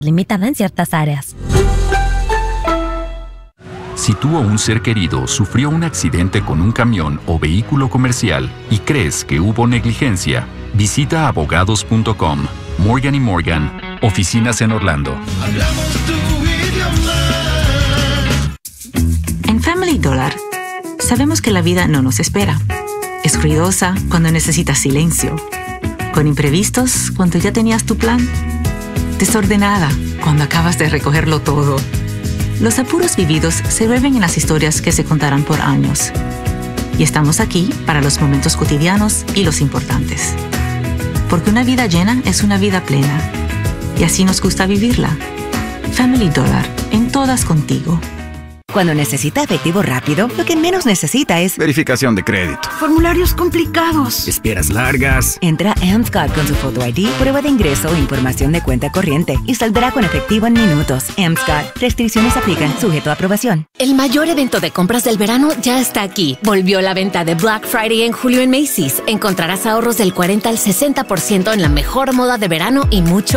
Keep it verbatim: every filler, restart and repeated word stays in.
limitada en ciertas áreas. Si tú o un ser querido sufrió un accidente con un camión o vehículo comercial y crees que hubo negligencia, visita abogados punto com. Morgan y Morgan, oficinas en Orlando. Hablamos tu idioma. En Family Dollar, sabemos que la vida no nos espera. Es ruidosa cuando necesitas silencio. Con imprevistos cuando ya tenías tu plan. Desordenada cuando acabas de recogerlo todo. Los apuros vividos se vuelven en las historias que se contarán por años. Y estamos aquí para los momentos cotidianos y los importantes. Porque una vida llena es una vida plena. Y así nos gusta vivirla. Family Dollar, en todas contigo. Cuando necesita efectivo rápido, lo que menos necesita es verificación de crédito, formularios complicados, esperas largas. Entra a AmScot con su Photo I D, prueba de ingreso o información de cuenta corriente y saldrá con efectivo en minutos. AmScot. Restricciones aplican, sujeto a aprobación. El mayor evento de compras del verano ya está aquí. Volvió la venta de Black Friday en julio en Macy's. Encontrarás ahorros del cuarenta al sesenta por ciento en la mejor moda de verano y mucho